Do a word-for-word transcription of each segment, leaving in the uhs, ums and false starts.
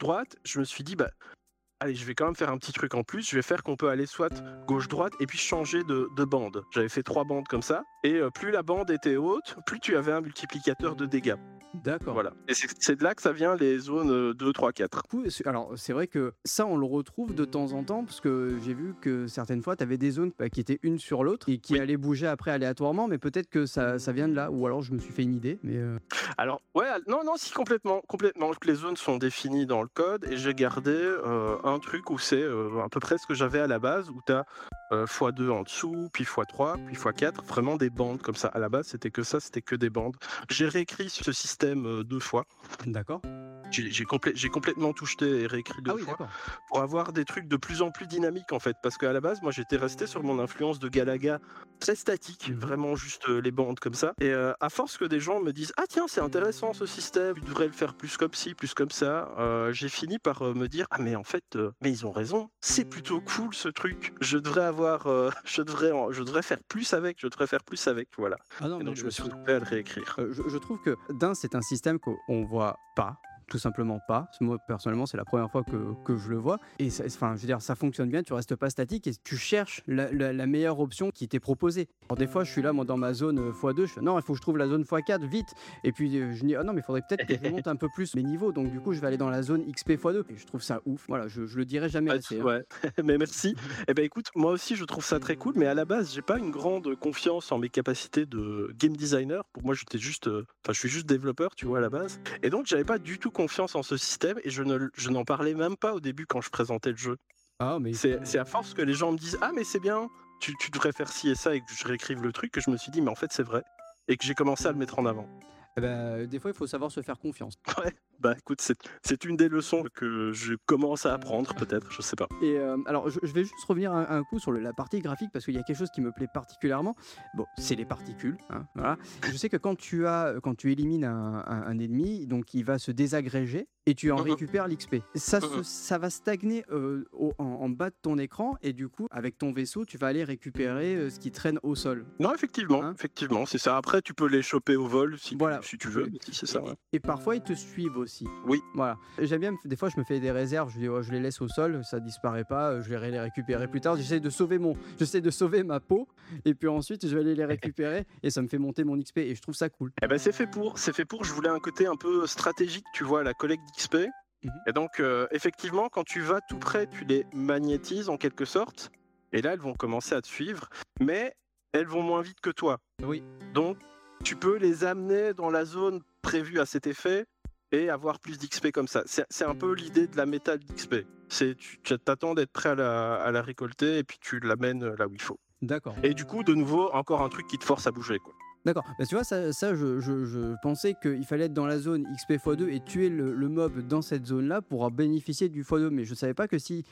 droite, je me suis dit, bah, allez, je vais quand même faire un petit truc en plus. Je vais faire qu'on peut aller soit gauche-droite et puis changer de, de bande. J'avais fait trois bandes comme ça. Et euh, plus la bande était haute, plus tu avais un multiplicateur de dégâts. D'accord. Voilà. Et c'est c'est de là que ça vient les zones euh, deux, trois, quatre. Du coup, c'est- alors c'est vrai que ça, on le retrouve de temps en temps, parce que j'ai vu que certaines fois, tu avais des zones bah, qui étaient une sur l'autre et qui Oui. allaient bouger après aléatoirement, mais peut-être que ça, ça vient de là, ou alors je me suis fait une idée. Mais euh, Alors, ouais, al- non, non, si, complètement. Complètement. Les zones sont définies dans le code et j'ai gardé euh, un truc où c'est euh, à peu près ce que j'avais à la base, où tu as fois deux en dessous, puis fois trois, puis fois quatre, vraiment des bandes comme ça. À la base, c'était que ça, c'était que des bandes. J'ai réécrit ce système euh, deux fois. d'accord. J'ai j'ai complè- j'ai complètement tout jeté et réécrit deux Ah oui, fois d'accord. pour avoir des trucs de plus en plus dynamiques en fait. Parce qu'à la base, moi j'étais resté sur mon influence de Galaga très statique, Mhm. vraiment juste euh, les bandes comme ça. Et euh, à force que des gens me disent ah tiens, c'est intéressant ce système, tu devrais le faire plus comme ci, plus comme ça, euh, j'ai fini par euh, me dire ah mais en fait, euh, mais ils ont raison, c'est plutôt cool ce truc. Je devrais avoir, euh, je devrais, en- je devrais faire plus avec, je devrais faire plus avec, voilà. Ah non, Et mais donc je me le- suis retrouvé à le réécrire. Euh, je, je trouve que d'un, c'est un système qu'on voit pas, tout simplement pas. Moi, personnellement, c'est la première fois que, que je le vois. Et ça, enfin, je veux dire, ça fonctionne bien, tu restes pas statique et tu cherches la, la- la meilleure option qui t'est proposée. Alors, des fois, je suis là, moi, dans ma zone euh, fois deux, je fais non, il faut que je trouve la zone fois quatre, vite. Et puis, euh, je dis, ah non, mais il faudrait peut-être que je monte un peu plus mes niveaux. Donc, du coup, je vais aller dans la zone X P fois deux. Et je trouve ça ouf. Voilà, je, je le dirai jamais Ah, assez. tu- Hein. ouais, mais merci. Eh ben écoute, moi aussi je trouve ça très cool, mais à la base j'ai pas une grande confiance en mes capacités de game designer. Pour moi j'étais juste, euh, enfin je suis juste développeur, tu vois à la base. Et donc j'avais pas du tout confiance en ce système et je ne, je n'en parlais même pas au début quand je présentais le jeu. Ah, mais C'est, c'est à force que les gens me disent ah mais c'est bien, tu, tu devrais faire ci et ça et que je réécrive le truc que je me suis dit mais en fait c'est vrai et que j'ai commencé à le mettre en avant. eh ben, des fois, il faut savoir se faire confiance. Ouais, bah écoute c'est, c'est une des leçons que je commence à apprendre peut-être, je sais pas. Et euh, alors, je, je vais juste revenir un, un coup sur le- la partie graphique parce qu'il y a quelque chose qui me plaît particulièrement. Bon, c'est les particules. Hein, voilà. Je sais que quand tu as, quand tu élimines un, un- un ennemi, donc il va se désagréger et tu en Mhm, récupères l'X P. Ça, se- mhm. ça va stagner euh, au- en, en bas de ton écran et du coup, avec ton vaisseau, tu vas aller récupérer euh, ce qui traîne au sol. Non, effectivement, Hein. effectivement, c'est ça. Après, tu peux les choper au vol si tu, Voilà. si tu veux, mais si c'est ça. Et, Ouais. et parfois, ils te suivent aussi. Oui, Voilà. J'aime bien, des fois, je me fais des réserves, je, dis, oh, je les laisse au sol, ça disparaît pas, euh, je vais les récupérer plus tard. J'essaie de sauver mon, j'essaie de sauver ma peau, et puis ensuite, je vais aller les récupérer, et ça me fait monter mon X P, et je trouve ça cool. eh ben, c'est fait pour. C'est fait pour. Je voulais un côté un peu stratégique, tu vois, la collecte d'X P. Mhm. Et donc, euh, effectivement, quand tu vas tout près, tu les magnétises en quelque sorte. Et là, elles vont commencer à te suivre, mais elles vont moins vite que toi. Oui. Donc, tu peux les amener dans la zone prévue à cet effet et avoir plus d'X P comme ça. C'est c'est un peu l'idée de la métal d'X P. C'est tu tu t'attends d'être prêt à la, à la récolter et puis tu l'amènes là où il faut. D'accord. Et du coup, de nouveau, encore un truc qui te force à bouger, quoi. D'accord. Bah, tu vois, ça, ça je, je- je pensais qu'il fallait être dans la zone X P fois deux et tuer le, le mob dans cette zone-là pour en bénéficier du fois deux. Mais je savais pas que si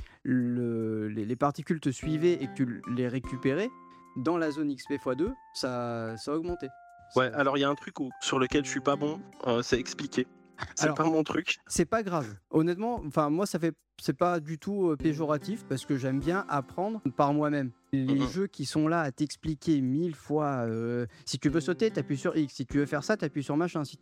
le- les, les particules te suivaient et que tu les récupérais, dans la zone X P fois deux, ça, ça augmentait. Ouais, Ça- alors il y a un truc où- sur lequel je suis pas bon, euh, c'est expliquer. C'est Alors, pas mon truc. c'est pas grave. Honnêtement, enfin moi ça fait c'est pas du tout euh, péjoratif parce que j'aime bien apprendre par moi-même. Les Mhm. jeux qui sont là à t'expliquer mille fois euh, si tu veux sauter, t'appuies sur X, si tu veux faire ça, t'appuies sur machin. Si...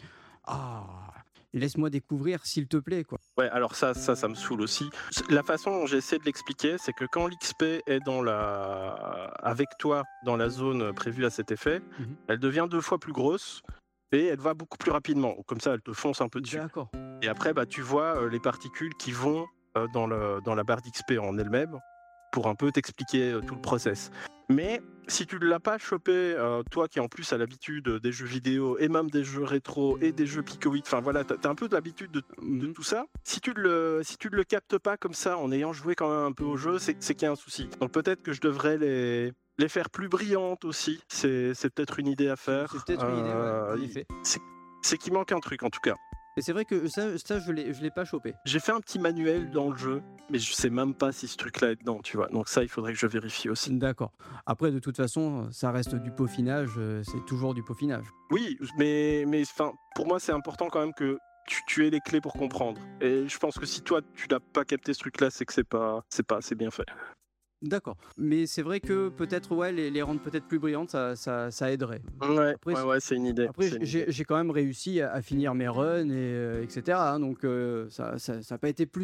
Ah, laisse-moi découvrir s'il te plaît quoi. Ouais, alors ça, ça, ça me saoule aussi. La façon dont j'essaie de l'expliquer, c'est que quand l'X P est dans la... avec toi dans la zone prévue à cet effet, Mhm. elle devient deux fois plus grosse et elle va beaucoup plus rapidement. Comme ça, elle te fonce un peu dessus. D'accord. Et après, bah, tu vois euh, les particules qui vont euh, dans, le, dans la barre d'X P en elle-même pour un peu t'expliquer euh, tout le process. Mais si tu ne l'as pas chopé, euh, toi qui en plus as l'habitude des jeux vidéo et même des jeux rétro et des jeux picoïdes, enfin voilà, tu as un peu l'habitude de, de Mhm. tout ça. Si tu ne le, si tu ne le captes pas comme ça en ayant joué quand même un peu au jeu, c'est c'est qu'il y a un souci. Donc peut-être que je devrais les, les faire plus brillantes aussi. C'est c'est peut-être une idée à faire. C'est peut-être une idée, ouais, Euh, en effet. c'est c'est qu'il manque un truc en tout cas. Et c'est vrai que ça, ça je l'ai je l'ai pas chopé. J'ai fait un petit manuel dans le jeu, mais je sais même pas si ce truc-là est dedans, tu vois. Donc ça, il faudrait que je vérifie aussi. D'accord. Après de toute façon, ça reste du peaufinage, euh, c'est toujours du peaufinage. Oui, mais, mais enfin, pour moi, c'est important quand même que tu, tu aies les clés pour comprendre. Et je pense que si toi, tu n'as pas capté ce truc-là, c'est que c'est pas, c'est pas assez bien fait. D'accord. Mais c'est vrai que peut-être, ouais, les, les rendre peut-être plus brillantes, ça, ça, ça aiderait. Ouais, Après, ouais, ouais, c'est une idée. Après, c'est une j'ai idée. j'ai quand même réussi à, à finir mes runs, et, euh, et cetera. hein, donc, euh, ça n'a ça, ça a pas été plus